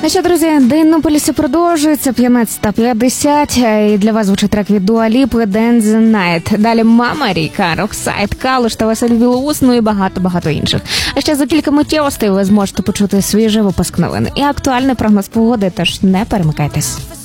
Ну що, друзі, День на полісі продовжується, 15:50, і для вас звучить трек від Дуа Ліпи «Dance the Night». Далі Мама Ріка, Роксайд, Калуш та Василь Білоус, ну і багато-багато інших. А ще за кілька миттєвостей ви зможете почути свіжий випуск новин і актуальний прогноз погоди, тож не перемикайтесь.